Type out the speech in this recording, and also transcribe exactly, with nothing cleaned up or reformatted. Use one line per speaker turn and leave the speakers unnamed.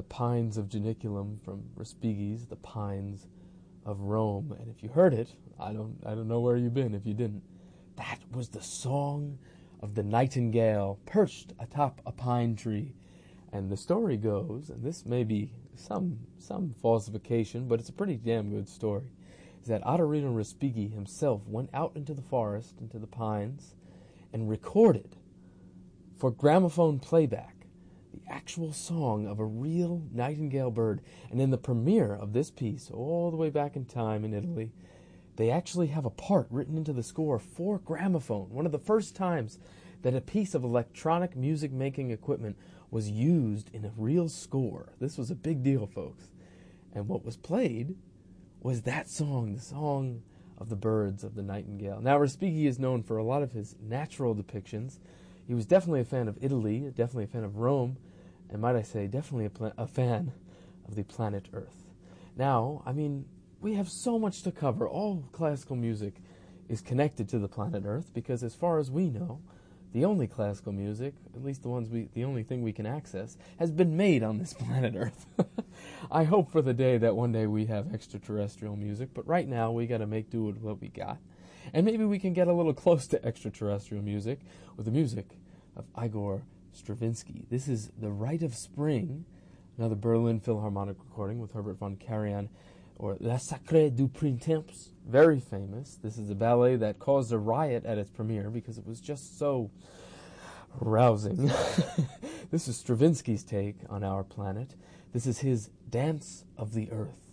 the Pines of Janiculum from Respighi's The Pines of Rome. And if you heard it, I don't I don't know where you've been if you didn't. That was the song of the nightingale perched atop a pine tree. And the story goes, and this may be some some falsification, but it's a pretty damn good story, is that Ottorino Respighi himself went out into the forest, into the pines, and recorded for gramophone playback the actual song of a real nightingale bird. And in the premiere of this piece, all the way back in time in Italy, they actually have a part written into the score for gramophone. One of the first times that a piece of electronic music-making equipment was used in a real score. This was a big deal, folks. And what was played was that song, the song of the birds of the nightingale. Now, Respighi is known for a lot of his natural depictions. He was definitely a fan of Italy, definitely a fan of Rome, and might I say, definitely a, pla- a fan of the planet Earth. Now, I mean, we have so much to cover. All classical music is connected to the planet Earth because, as far as we know, the only classical music, at least the ones we, the only thing we can access, has been made on this planet Earth. I hope for the day that one day we have extraterrestrial music, but right now we got to make do with what we got. And maybe we can get a little close to extraterrestrial music with the music of Igor Stravinsky. This is The Rite of Spring, another Berlin Philharmonic recording with Herbert von Karajan, or La Sacrée du Printemps, very famous. This is a ballet that caused a riot at its premiere because it was just so rousing. This is Stravinsky's take on our planet. This is his Dance of the Earth.